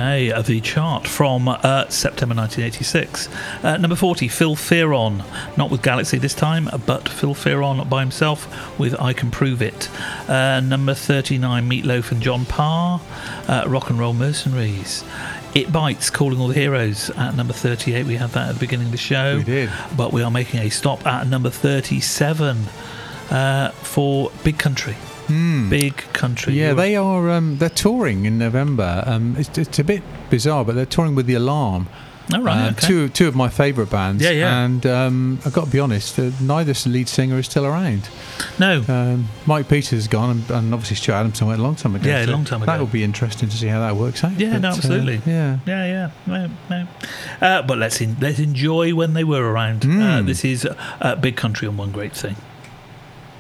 Okay, the chart from September 1986. Number 40, Phil Fearon, not with Galaxy this time, but Phil Fearon by himself with I Can Prove It. Number 39, Meatloaf and John Parr, Rock and Roll Mercenaries. It Bites, Calling All the Heroes at number 38. We had that at the beginning of the show. We did. But we are making a stop at number 37 for Big Country. Big Country. Yeah, they are. They're touring in November. It's a bit bizarre, but they're touring with The Alarm. Oh, right. Okay. Two of my favourite bands. Yeah. And I've got to be honest, neither lead singer is still around. No. Mike Peters is gone, and obviously Stuart Adamson went a long time ago. Yeah, a long time ago. That will be interesting to see how that works out. Yeah, but, no, absolutely. Yeah. No. But let's enjoy when they were around. This is Big Country and One Great Thing.